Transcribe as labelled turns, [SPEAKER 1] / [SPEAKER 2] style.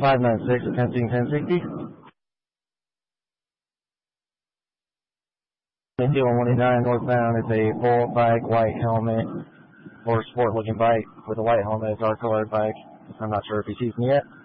[SPEAKER 1] 596 attempting 1060. India 119 northbound. It's a full bike, white helmet, or sport looking bike with a white helmet. It's our colored bike. I'm not sure if he's using it yet.